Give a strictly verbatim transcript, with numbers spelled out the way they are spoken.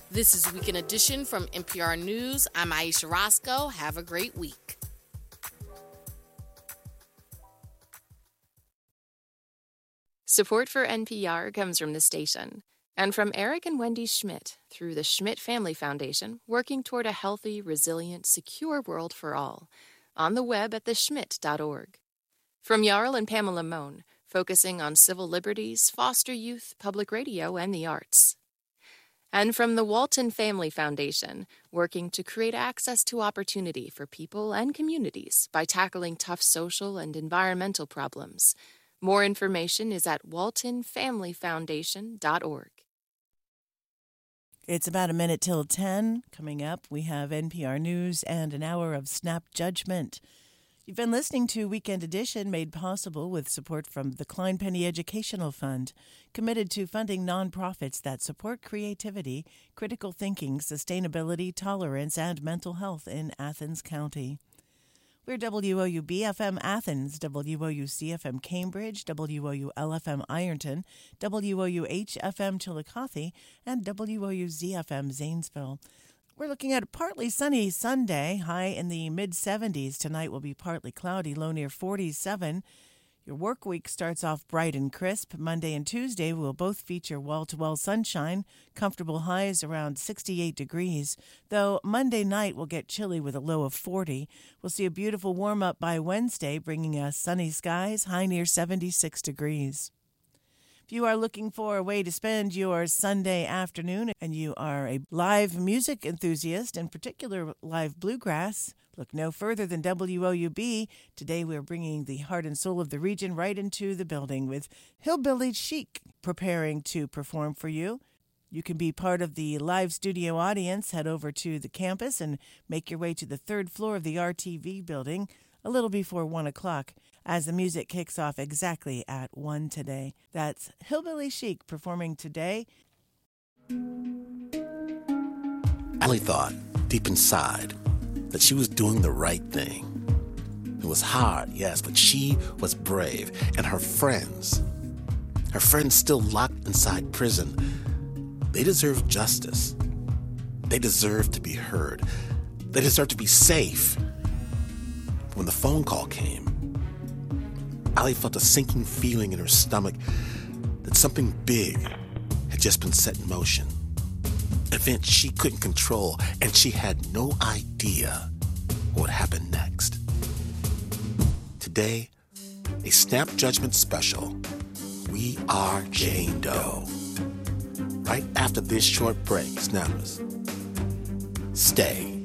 This is Weekend Edition from N P R News. I'm Aisha Roscoe. Have a great week. Support for N P R comes from the station and from Eric and Wendy Schmidt through the Schmidt Family Foundation, working toward a healthy, resilient, secure world for all. On the web at the schmidt dot org. From Jarl and Pamela Mohn, focusing on civil liberties, foster youth, public radio, and the arts. And from the Walton Family Foundation, working to create access to opportunity for people and communities by tackling tough social and environmental problems. More information is at walton family foundation dot org. It's about a minute till ten. Coming up, we have N P R News and an hour of Snap Judgment. You've been listening to Weekend Edition, made possible with support from the Klein Penny Educational Fund, committed to funding nonprofits that support creativity, critical thinking, sustainability, tolerance, and mental health in Athens County. We're W O U B F M Athens, W O U C F M Cambridge, W O U L F M Ironton, W O U H F M Chillicothe, and W O U Z F M Zanesville. We're looking at a partly sunny Sunday, high in the mid-seventies. Tonight will be partly cloudy, low near forty-seven. Your work week starts off bright and crisp. Monday and Tuesday will both feature wall-to-wall sunshine, comfortable highs around sixty-eight degrees, though Monday night will get chilly with a low of forty. We'll see a beautiful warm-up by Wednesday, bringing us sunny skies, high near seventy-six degrees. If you are looking for a way to spend your Sunday afternoon and you are a live music enthusiast, in particular live bluegrass, look no further than W O U B. Today we're bringing the heart and soul of the region right into the building with Hillbilly Chic preparing to perform for you. You can be part of the live studio audience. Head over to the campus and make your way to the third floor of the R T V building a little before one o'clock. As the music kicks off exactly at one today. That's Hillbilly Chic performing today. Allie thought, deep inside, that she was doing the right thing. It was hard, yes, but she was brave. And her friends, her friends still locked inside prison, they deserve justice. They deserve to be heard. They deserve to be safe. When the phone call came, Allie felt a sinking feeling in her stomach that something big had just been set in motion. An event she couldn't control, and she had no idea what would happen next. Today, a Snap Judgment special. We are Jane Doe. Right after this short break, Snappers, stay.